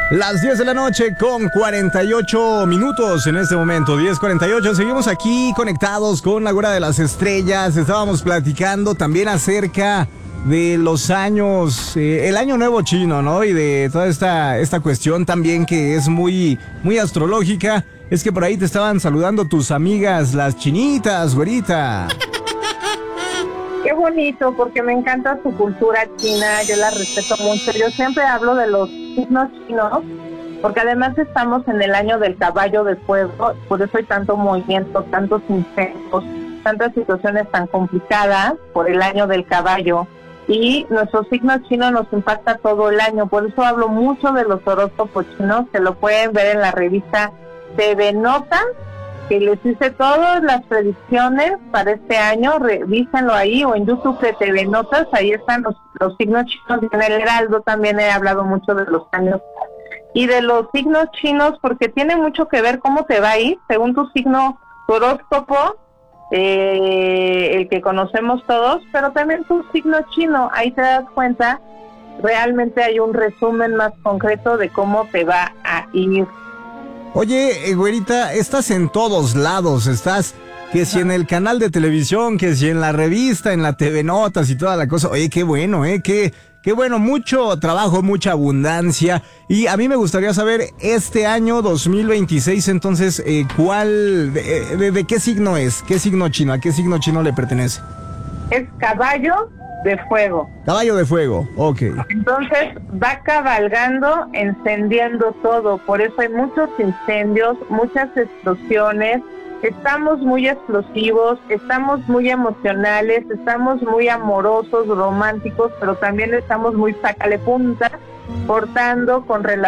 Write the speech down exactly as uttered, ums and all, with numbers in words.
Las diez de la noche con cuarenta y ocho minutos en este momento, diez cuarenta y ocho. Seguimos aquí conectados con la Hora de las Estrellas. Estábamos platicando también acerca de los años, eh, el año nuevo chino, ¿no? Y de toda esta, esta cuestión también que es muy, muy astrológica. Es que por ahí te estaban saludando tus amigas, las chinitas, güerita. Qué bonito, porque me encanta su cultura china, yo la respeto mucho. Yo siempre hablo de los signos chinos, porque además estamos en el año del caballo de fuego, por eso hay tanto movimiento, tantos incendios, tantas situaciones tan complicadas por el año del caballo. Y nuestro signo chino nos impacta todo el año, por eso hablo mucho de los horóscopos chinos, que lo pueden ver en la revista T V Notas, que les hice todas las predicciones para este año, revísenlo ahí, o en YouTube de T V Notas, ahí están los, los signos chinos. En el Heraldo también he hablado mucho de los años y de los signos chinos, porque tiene mucho que ver cómo te va a ir, según tu signo, tu horóscopo, eh, el que conocemos todos, pero también tu signo chino, ahí te das cuenta, realmente hay un resumen más concreto de cómo te va a ir. Oye, eh, güerita, estás en todos lados, estás que si en el canal de televisión, que si en la revista, en la T V Notas y toda la cosa. Oye, qué bueno, eh, qué, qué bueno, mucho trabajo, mucha abundancia. Y a mí me gustaría saber, este año dos mil veintiséis, entonces, eh, ¿cuál, de, de, de qué signo es? ¿Qué signo chino? ¿A qué signo chino le pertenece? Es caballo de fuego. Caballo de fuego, ok. Entonces va cabalgando, encendiendo todo, por eso hay muchos incendios, muchas explosiones, estamos muy explosivos, estamos muy emocionales, estamos muy amorosos, románticos, pero también estamos muy sacale punta, cortando con relaciones